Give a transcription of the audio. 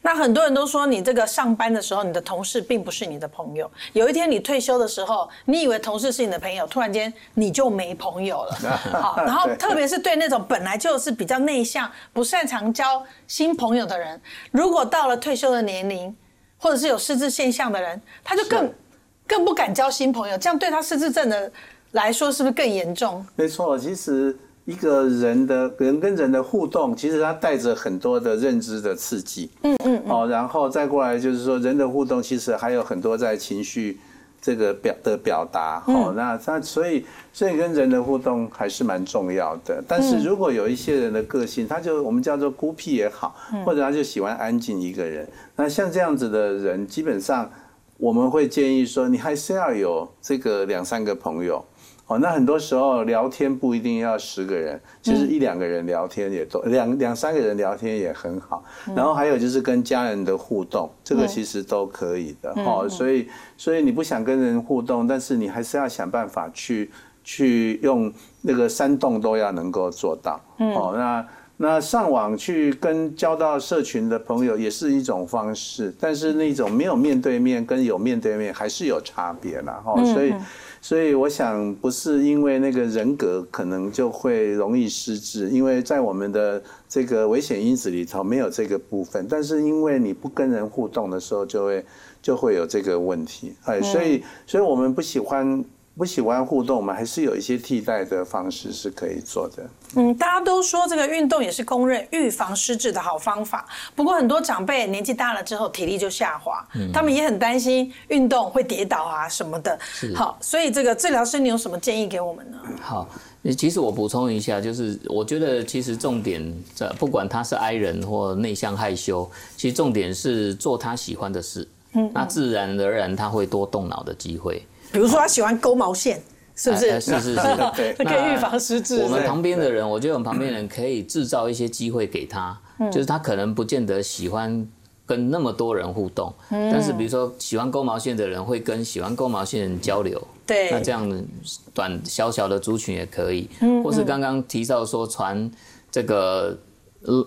那很多人都说，你这个上班的时候，你的同事并不是你的朋友。有一天你退休的时候，你以为同事是你的朋友，突然间你就没朋友了。好，然后特别是对那种本来就是比较内向、不擅长交新朋友的人，如果到了退休的年龄，或者是有失智现象的人，他就更不敢交新朋友。这样对他失智症的来说，是不是更严重？ 没错，其实一个人跟人的互动，其实它带着很多的认知的刺激，然后再过来就是说，人的互动其实还有很多在情绪这个表达，那所以跟人的互动还是蛮重要的。但是如果有一些人的个性，我们叫做孤僻也好，或者他就喜欢安静一个人，那像这样子的人，基本上我们会建议说，你还是要有这个2、3个朋友。那很多时候聊天不一定要10个人，就是1、2个人聊天也都2、3个人聊天也很好。然后还有就是跟家人的互动，这个其实都可以的。所以你不想跟人互动，但是你还是要想办法去用那个3动都要能够做到。那上网去交到社群的朋友也是一种方式，但是那种没有面对面跟有面对面还是有差别啦。所以我想不是因为那个人格可能就会容易失智，因为在我们的这个危险因子里头没有这个部分，但是因为你不跟人互动的时候就会有这个问题。所以我们不喜欢互动，我们还是有一些替代的方式是可以做的。 大家都说这个运动也是公认预防失智的好方法。不过很多长辈年纪大了之后体力就下滑，他们也很担心运动会跌倒啊什么的。好，所以这个治疗师你有什么建议给我们呢？ 好，其实我补充一下，就是我觉得其实重点不管他是 I 人或内向害羞，其实重点是做他喜欢的事。那自然而然他会多动脑的机会。比如说他喜欢勾毛线，是不是？ 是， 可以预防失智。 我们旁边的人，我觉得我们旁边的人可以制造一些机会给他，就是他可能不见得喜欢跟那么多人互动，但是比如说喜欢勾毛线的人会跟喜欢勾毛线的人交流， 对， 那这样小小的族群也可以，或是刚刚提到说传这个